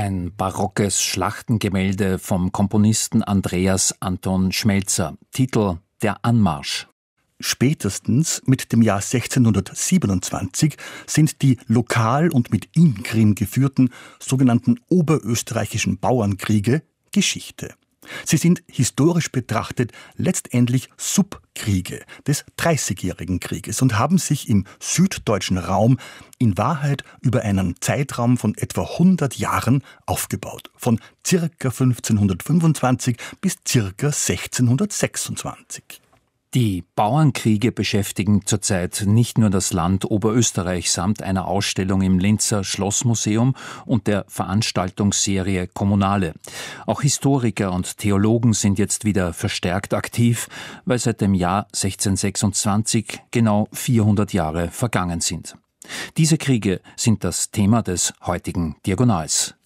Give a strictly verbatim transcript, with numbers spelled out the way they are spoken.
Ein barockes Schlachtengemälde vom Komponisten Andreas Anton Schmelzer. Titel: Der Anmarsch. Spätestens mit dem Jahr sechzehnhundertsiebenundzwanzig sind die lokal und mit Ingrim geführten sogenannten oberösterreichischen Bauernkriege Geschichte. Sie sind historisch betrachtet letztendlich Subkriege des Dreißigjährigen Krieges und haben sich im süddeutschen Raum in Wahrheit über einen Zeitraum von etwa hundert Jahren aufgebaut, von circa fünfzehnhundertfünfundzwanzig bis circa sechzehnhundertsechsundzwanzig. Die Bauernkriege beschäftigen zurzeit nicht nur das Land Oberösterreich samt einer Ausstellung im Linzer Schlossmuseum und der Veranstaltungsserie Kommunale. Auch Historiker und Theologen sind jetzt wieder verstärkt aktiv, weil seit dem Jahr sechzehnhundertsechsundzwanzig genau vierhundert Jahre vergangen sind. Diese Kriege sind das Thema des heutigen Diagonals.